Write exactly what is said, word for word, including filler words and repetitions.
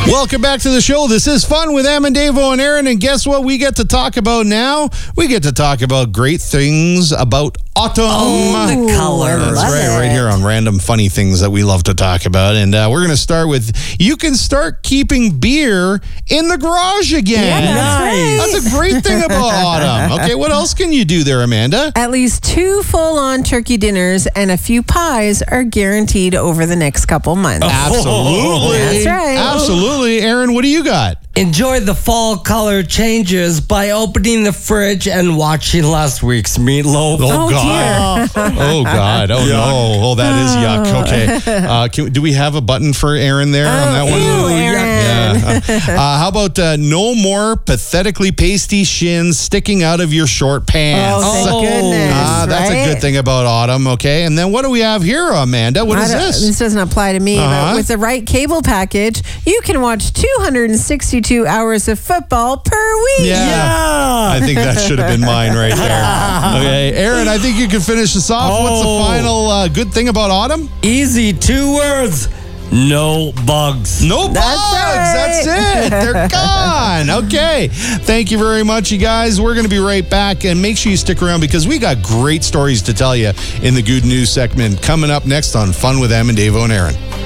Welcome back to the show. This is Fun with Em and Davo and Aaron. And guess what we get to talk about now? We get to talk about great things about autumn. Oh, the colors. That's Love right, it. right here on Random Funny Things that we love to talk about. And uh, we're going to start with, you can start keeping beer in the garage again. Yeah, that's Nice. That's a great thing about autumn. Okay, what else can you do there, Amanda? At least two full-on turkey dinners and a few pies are guaranteed over the next couple months. Absolutely. That's right. Absolutely. Aaron, what do you got? Enjoy the fall color changes by opening the fridge and watching last week's meatloaf. Oh, God. Oh, God. Oh, no. Oh, that is yuck. Okay. Uh, can, do we have a button for Aaron there on that one? Ew, Aaron. Yeah. Uh, uh, how about uh, no more pathetically pasty shins sticking out of your short pants? Oh, thank Oh. goodness. Ah, that's right? a good thing about autumn. Okay. And then what do we have here, Amanda? What I is don't- this? This doesn't apply to me, Uh-huh. but with the right cable package, you can watch two hundred sixty-two hours of football per week. Yeah. I think that should have been mine right there. Okay. Aaron, I think you can finish this off. What's the Oh. final uh, good thing about autumn? Easy, two words. No bugs. No bugs. That's That's right. it. They're gone. Okay. Thank you very much, you guys. We're going to be right back. And make sure you stick around because we got great stories to tell you in the good news segment coming up next on Fun with Em and Davo and Aaron.